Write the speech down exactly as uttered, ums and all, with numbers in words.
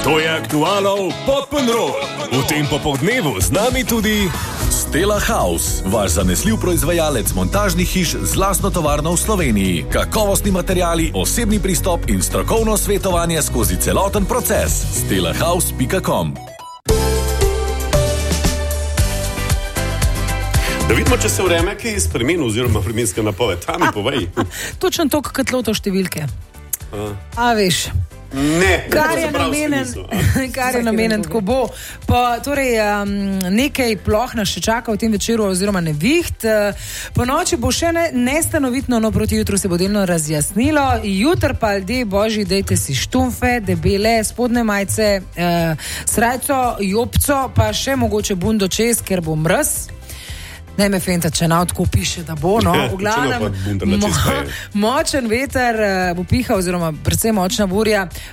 To je Aktualov Pop'n'Roll. V tem popoldnevu z nami tudi Stella House, vaš zanesljiv proizvajalec montažnih hiš z lastno tovarno v Sloveniji. Kakovostni materiali, osebni pristop in strokovno svetovanje skozi celoten proces. stella house pika com. Da vidimo, če se vreme kaj spremeni oziroma vremenska napoved. Tam mi povej. Točno to, kot loto številke. A, A veš... Ne, kar je namenjen, kar je namenjen, tako bo. Pa, torej, um, nekaj ploh nas še čaka v tem večeru oziroma neviht. Po noči bo še ne, nestanovitno, no proti jutru se bo delno razjasnilo. Jutr pa ljudje božji, dejte si štumfe, debele, spodne majce, eh, srajco, jopco, pa še mogoče bundo čez, ker bo mrz. Ne me fenta, če nav tako piše, da bo, no, v glavnem, mo, močen veter bo pihal, oziroma predvsem močna burja,